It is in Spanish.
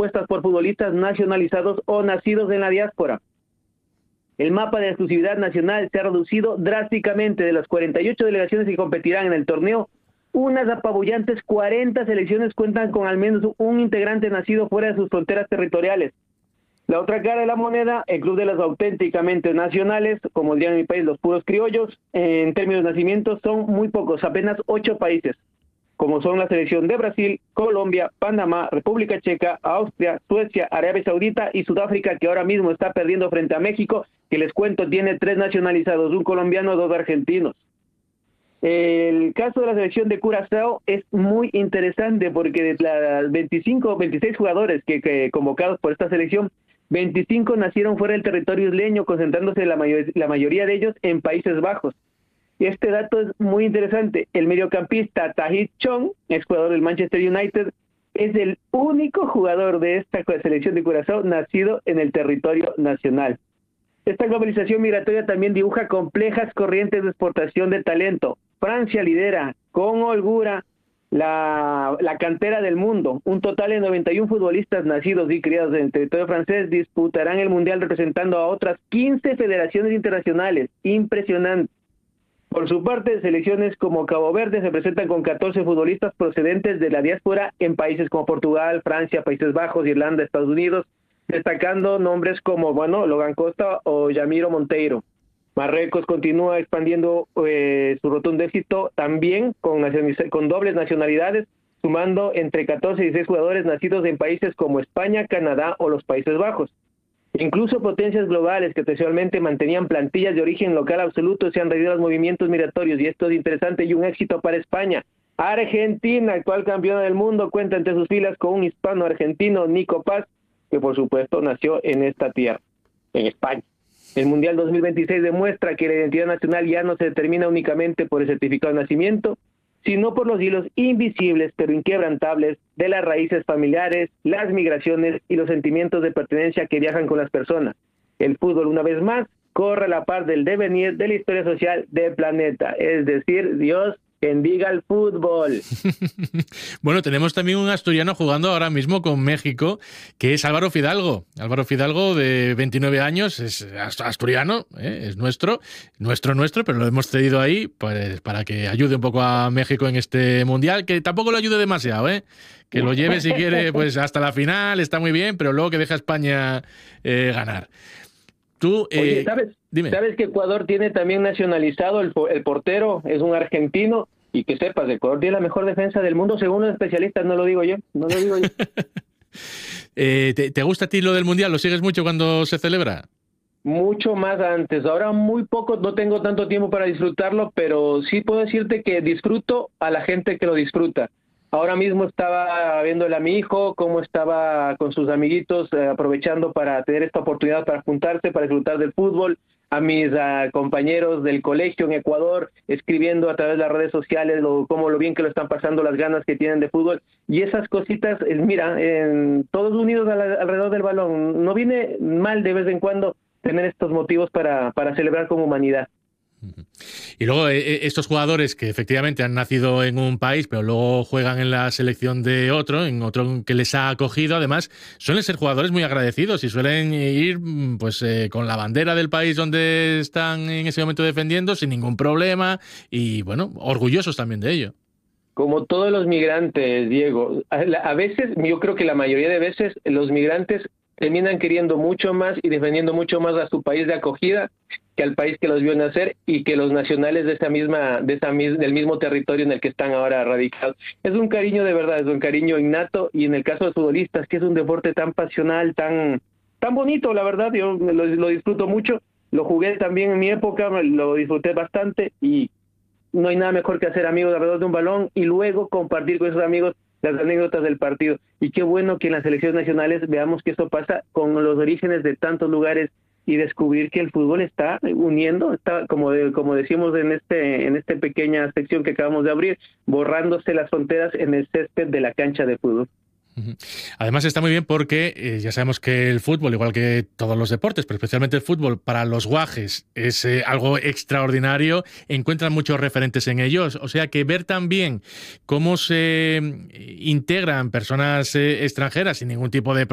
compuestas por futbolistas nacionalizados o nacidos en la diáspora. El mapa de exclusividad nacional se ha reducido drásticamente. De las 48 delegaciones que competirán en el torneo, unas apabullantes 40 selecciones cuentan con al menos un integrante nacido fuera de sus fronteras territoriales. La otra cara de la moneda, el club de los auténticamente nacionales, como dirían en mi país, los puros criollos, en términos de nacimientos son muy pocos, apenas 8 países, como son la selección de Brasil, Colombia, Panamá, República Checa, Austria, Suecia, Arabia Saudita y Sudáfrica, que ahora mismo está perdiendo frente a México, que les cuento tiene 3 nacionalizados, un colombiano, 2 argentinos. El caso de la selección de Curazao es muy interesante porque de las 26 jugadores que convocados por esta selección, 25 nacieron fuera del territorio isleño, concentrándose la mayoría de ellos en Países Bajos. Este dato es muy interesante. El mediocampista Tahith Chong, exjugador del Manchester United, es el único jugador de esta selección de Curazao nacido en el territorio nacional. Esta globalización migratoria también dibuja complejas corrientes de exportación de talento. Francia lidera con holgura la cantera del mundo. Un total de 91 futbolistas nacidos y criados en el territorio francés disputarán el Mundial representando a otras 15 federaciones internacionales. Impresionante. Por su parte, selecciones como Cabo Verde se presentan con 14 futbolistas procedentes de la diáspora en países como Portugal, Francia, Países Bajos, Irlanda, Estados Unidos, destacando nombres como, Logan Costa o Yamiro Monteiro. Marruecos continúa expandiendo su rotundo éxito también con dobles nacionalidades, sumando entre 14 y 16 jugadores nacidos en países como España, Canadá o los Países Bajos. Incluso potencias globales que tradicionalmente mantenían plantillas de origen local absoluto se han adherido a los movimientos migratorios, y esto es interesante y un éxito para España. Argentina, actual campeona del mundo, cuenta entre sus filas con un hispano-argentino, Nico Paz, que por supuesto nació en esta tierra, en España. El Mundial 2026 demuestra que la identidad nacional ya no se determina únicamente por el certificado de nacimiento, sino por los hilos invisibles pero inquebrantables de las raíces familiares, las migraciones y los sentimientos de pertenencia que viajan con las personas. El fútbol, una vez más, corre a la par del devenir de la historia social del planeta, es decir, Dios bendiga el fútbol. Bueno, tenemos también un asturiano jugando ahora mismo con México, que es Álvaro Fidalgo. Álvaro Fidalgo, de 29 años, es asturiano, es nuestro, pero lo hemos cedido ahí pues, para que ayude un poco a México en este Mundial, que tampoco lo ayude demasiado, que lo lleve si quiere pues hasta la final, está muy bien, pero luego que deja a España ganar. Tú, Oye, dime. ¿Sabes que Ecuador tiene también nacionalizado el portero? Es un argentino, y que sepas, Ecuador tiene la mejor defensa del mundo según los especialistas, no lo digo yo. ¿Te gusta a ti lo del Mundial? ¿Lo sigues mucho cuando se celebra? Mucho más antes, ahora muy poco, no tengo tanto tiempo para disfrutarlo, pero sí puedo decirte que disfruto a la gente que lo disfruta. Ahora mismo estaba viéndole a mi hijo cómo estaba con sus amiguitos, aprovechando para tener esta oportunidad para juntarse, para disfrutar del fútbol, a mis compañeros del colegio en Ecuador, escribiendo a través de las redes sociales cómo lo bien que lo están pasando, las ganas que tienen de fútbol, y esas cositas, mira, todos unidos alrededor del balón. No viene mal de vez en cuando tener estos motivos para celebrar como humanidad. Y luego estos jugadores que efectivamente han nacido en un país pero luego juegan en la selección de otro, en otro que les ha acogido, además suelen ser jugadores muy agradecidos y suelen ir pues con la bandera del país donde están en ese momento defendiendo sin ningún problema y bueno, orgullosos también de ello. Como todos los migrantes, Diego, a veces, yo creo que la mayoría de veces los migrantes terminan queriendo mucho más y defendiendo mucho más a su país de acogida que al país que los vio nacer y que los nacionales del mismo territorio en el que están ahora radicados. Es un cariño de verdad, es un cariño innato, y en el caso de los futbolistas, que es un deporte tan pasional, tan bonito, la verdad, yo lo disfruto mucho, lo jugué también en mi época, lo disfruté bastante, y no hay nada mejor que hacer amigos alrededor de un balón y luego compartir con esos amigos las anécdotas del partido. Y qué bueno que en las selecciones nacionales veamos que eso pasa con los orígenes de tantos lugares y descubrir que el fútbol está uniendo, está como decimos en esta pequeña sección que acabamos de abrir, borrándose las fronteras en el césped de la cancha de fútbol. Además está muy bien porque ya sabemos que el fútbol, igual que todos los deportes, pero especialmente el fútbol, para los guajes es algo extraordinario, encuentran muchos referentes en ellos, o sea que ver también cómo se integran personas extranjeras sin ningún tipo de